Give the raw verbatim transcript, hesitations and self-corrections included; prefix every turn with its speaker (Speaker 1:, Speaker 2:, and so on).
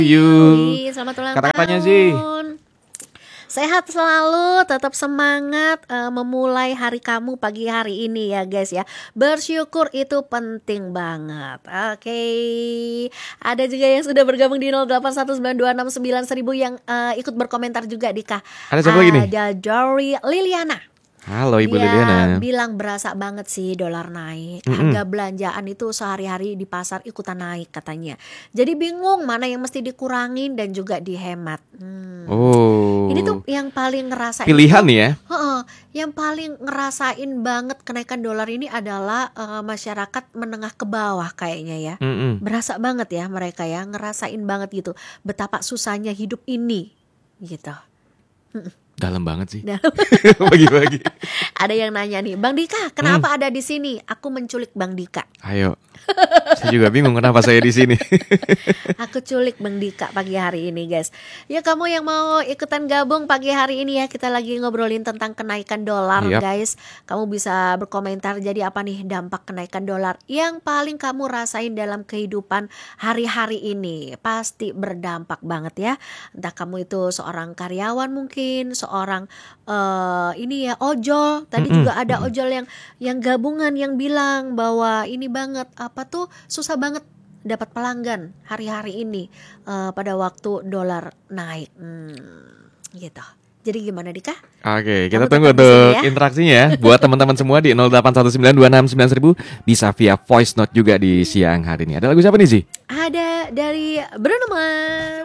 Speaker 1: You.
Speaker 2: Wi, selamat ulang
Speaker 1: Kata-katanya sih.
Speaker 2: tahun. Sehat selalu, tetap semangat uh, memulai hari kamu pagi hari ini ya guys ya. Bersyukur itu penting banget. Oke, ada juga yang sudah bergabung di nol delapan satu sembilan dua enam sembilan seribu yang uh, ikut berkomentar juga Dika.
Speaker 1: Ada siapa lagi nih?
Speaker 2: Ada Dory Liliana.
Speaker 1: Halo Ibu
Speaker 2: Dia
Speaker 1: Liliana.
Speaker 2: bilang berasa banget sih dolar naik.
Speaker 1: Mm-mm.
Speaker 2: Harga belanjaan itu sehari-hari di pasar ikutan naik katanya. Jadi bingung mana yang mesti dikurangin dan juga dihemat. Hmm.
Speaker 1: Oh.
Speaker 2: Ini tuh yang paling ngerasain
Speaker 1: pilihan
Speaker 2: tuh,
Speaker 1: nih ya.
Speaker 2: heeh, yang paling ngerasain banget kenaikan dolar ini adalah uh, masyarakat menengah ke bawah kayaknya ya.
Speaker 1: Mm-mm.
Speaker 2: Berasa banget ya mereka ya, ngerasain banget gitu betapa susahnya hidup ini gitu.
Speaker 1: Dalam banget sih.
Speaker 2: Dalam.
Speaker 1: Bagi-bagi.
Speaker 2: Ada yang nanya nih, Bang Dika, kenapa hmm. ada di sini? Aku menculik Bang Dika.
Speaker 1: Ayo. Saya juga bingung kenapa saya di sini.
Speaker 2: Aku culik Bang Dika pagi hari ini, guys. Ya kamu yang mau ikutan gabung pagi hari ini ya, kita lagi ngobrolin tentang kenaikan dolar, yep. guys. Kamu bisa berkomentar jadi apa nih dampak kenaikan dolar yang paling kamu rasain dalam kehidupan hari-hari ini. Pasti berdampak banget ya. Entah kamu itu seorang karyawan mungkin, seorang uh, ini ya ojol. Tadi mm-hmm. juga ada ojol yang yang gabungan yang bilang bahwa ini banget apa tuh susah banget dapat pelanggan hari-hari ini uh, pada waktu dolar naik, hmm, gitu. Jadi gimana Dika?
Speaker 1: Oke, kita tunggu untuk ya? Interaksinya ya. Buat teman-teman semua di nol delapan satu sembilan dua enam sembilan seribu bisa via voice note juga di siang hari ini. Ada lagu siapa nih sih?
Speaker 2: Ada dari Bruno Mars.